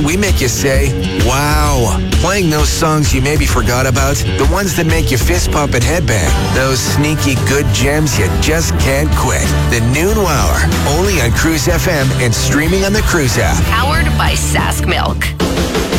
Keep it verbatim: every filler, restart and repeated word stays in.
We make you say, wow. Playing those songs you maybe forgot about, the ones that make you fist pump and headbang, those sneaky good gems you just can't quit. The Noon Hour, only on Cruise F M and streaming on the Cruise app. Powered by Sask Milk.